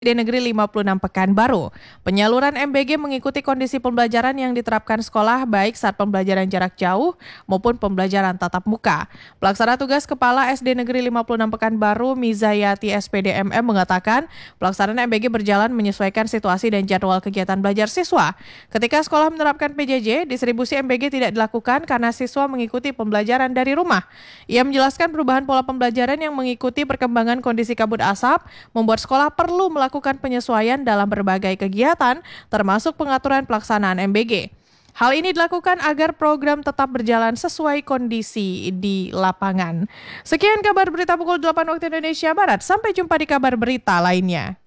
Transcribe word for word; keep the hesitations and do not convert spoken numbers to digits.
di Negeri lima puluh enam Pekanbaru. Penyaluran M B G mengikuti kondisi pembelajaran yang diterapkan sekolah baik saat pembelajaran jarak jauh maupun pembelajaran tatap muka. Pelaksana tugas Kepala S D Negeri lima puluh enam Pekanbaru, Mizayati S P D M M mengatakan, pelaksanaan M B G berjalan menyesuaikan situasi dan jadwal kegiatan belajar siswa. Ketika sekolah menerapkan P J J, distribusi M B G tidak dilakukan karena siswa mengikuti pembelajaran dari rumah. Ia menjelaskan perubahan pola pembelajaran yang mengikuti perkembangan kondisi kabut asap membuat sekolah perlu melakukan melakukan penyesuaian dalam berbagai kegiatan, termasuk pengaturan pelaksanaan M B G. Hal ini dilakukan agar program tetap berjalan sesuai kondisi di lapangan. Sekian kabar berita pukul delapan waktu Indonesia Barat. Sampai jumpa di kabar berita lainnya.